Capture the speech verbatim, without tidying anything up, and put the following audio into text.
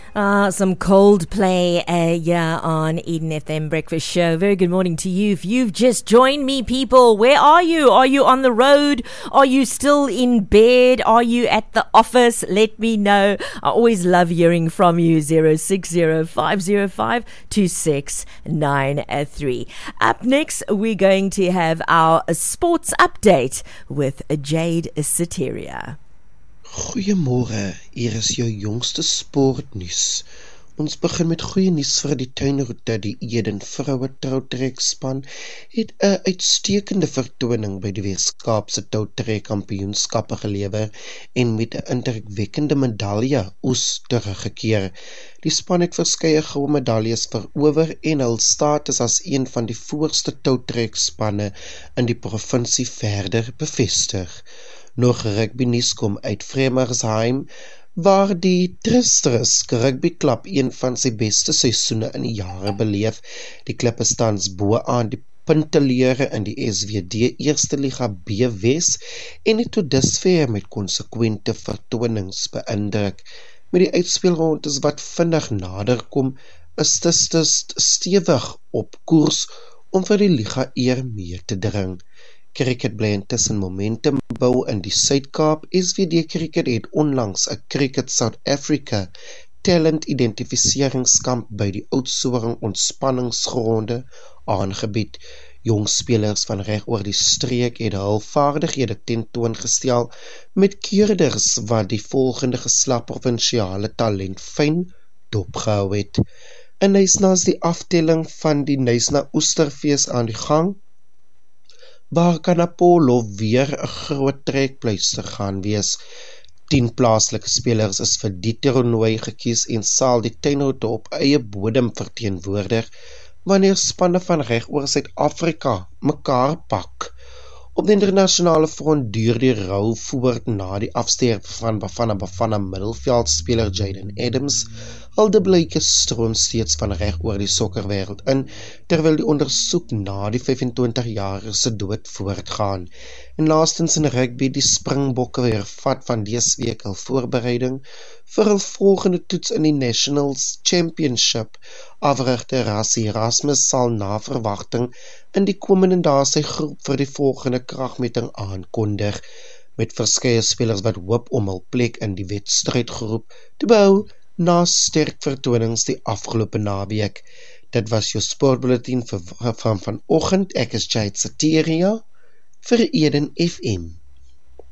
Uh, some Coldplay uh, yeah, on Eden F M Breakfast Show. Very good morning to you. If you've just joined me, people, where are you? Are you on the road? Are you still in bed? Are you at the office? Let me know. I always love hearing from you. zero six zero, five zero five, two six nine three. Up next, we're going to have our sports update with Jade Soteria. Goeiemôre, hier is jou jongste sportnuus. Ons begin met goeie nuus vir die tuinroete. Die Eden vroue troutrekspan het 'n uitstekende vertoning by die Weskaapse toutrek-kampioenskappe gelewer en met 'n indrukwekkende medalje oes teruggekeer. Die span het verskeie goue medaljes verower en hul status as een van die voorste toutrekspanne in die provinsie verder bevestig. Nog rugby nuus kom uit Vremersheim, waar die Thrusters rugbyklub een van sy beste seisoene in die jare beleef. Die klub is tans bo aan die punteleere in die S W D Eerste Liga B Wes en het tot dusver met konsekwente vertonings beïndruk. Met die uitspelrondes wat vinnig nader kom, is Thrusters stewig op koers om vir die liga eer mee te dring. Cricket bly intussen momentum bou in die Suid-Kaap. S W D Cricket het onlangs 'n Cricket South Africa talent identificeringskamp by die Oudtshoorn ontspanningsgronde aangebied. Jong spelers van reg oor die streek het hul vaardighede tentoongestel met keerders wat die volgende geslag provinsiale talent fyn dopgehou het. In Nyasa is die aftelling van die Nyasa Oesterfees aan die gang, waar kan Apollo weer 'n groot trekpleister gaan wees. Tien plaaslike spelers is vir die toernooi gekies en sal die tuinroete op eie bodem verteenwoordig wanneer spanne van reg oor Suid-Afrika mekaar pak. Op die internasionale front duur die rou voort na die afsterwe van Bafana Bafana middelveldspeler Jaden Adams. Al die blyke stroom steeds van reg oor die sokkerwêreld in, terwyl die ondersoek na die vyfentwintigjarige se dood voortgaan. En laastens in rugby, die Springbokke weer vat van dese week al voorbereiding vir hul volgende toets in die Nationals Championship. Afrigter Rassie Erasmus sal na verwagting in die komende dae sy groep vir die volgende kragmeting aankondig, met verskeie spelers wat hoop om hul plek in die wedstrydgroep te bou na sterk vertonings die afgelope naweek. Dit was jou sportbulletin vir van vanoggend. Ek is Jade Soteria vir Eden F M.